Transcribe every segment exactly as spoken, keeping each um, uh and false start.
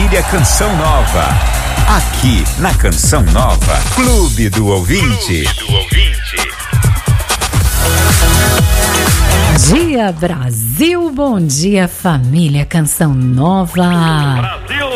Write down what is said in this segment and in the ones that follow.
Família Canção Nova. Aqui na Canção Nova, Clube do Ouvinte. Clube do Ouvinte. Bom dia, Brasil. Bom dia, família Canção Nova. Brasil!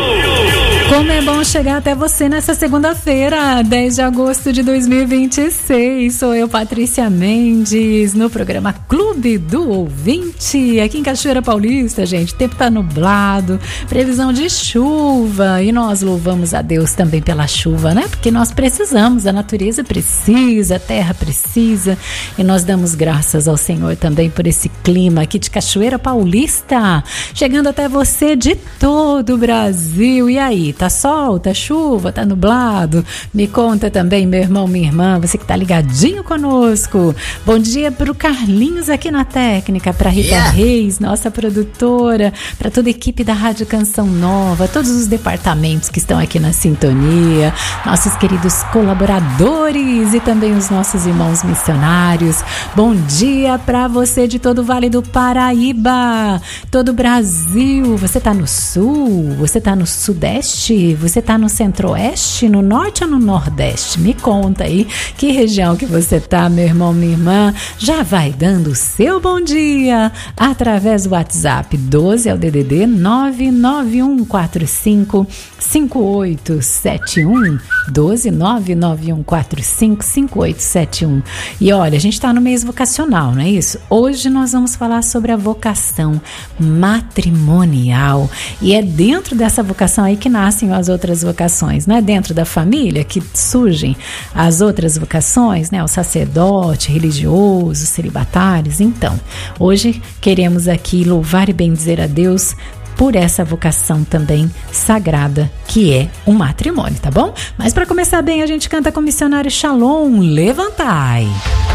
Como é bom chegar até você nessa segunda-feira, dez de agosto de dois mil e vinte e seis. Sou eu, Patrícia Mendes, no programa Clube do Ouvinte. Aqui em Cachoeira Paulista, gente, o tempo tá nublado, previsão de chuva. E nós louvamos a Deus também pela chuva, né? Porque nós precisamos, a natureza precisa, a terra precisa. E nós damos graças ao Senhor também por esse clima aqui de Cachoeira Paulista. Chegando até você de todo o Brasil. E aí, tá sol, tá chuva, tá nublado? Me conta também, meu irmão, minha irmã, você que tá ligadinho conosco. Bom dia pro Carlinhos aqui na técnica, pra Rita yeah. Reis, nossa produtora, pra toda a equipe da Rádio Canção Nova, todos os departamentos que estão aqui na sintonia, nossos queridos colaboradores e também os nossos irmãos missionários. Bom dia pra você de todo o Vale do Paraíba, todo o Brasil. Você tá no sul? Você tá no sudeste? Você tá no centro-oeste, no norte ou no nordeste? Me conta aí que região que você tá, meu irmão, minha irmã. Já vai dando o seu bom dia através do WhatsApp doze é o D D D nove nove um quatro cinco cinco oito sete um, doze nove nove um quatro cinco cinco oito sete um. E olha, a gente tá no mês vocacional, não é isso? Hoje nós vamos falar sobre a vocação matrimonial, e é dentro dessa vocação aí que nascem as outras vocações, né? Dentro da família que surgem as outras vocações, né? O sacerdote, religioso, celibatários. Então, hoje queremos aqui louvar e bendizer a Deus por essa vocação também sagrada que é o matrimônio, tá bom? Mas para começar bem, a gente canta com o missionário Shalom, Levantai.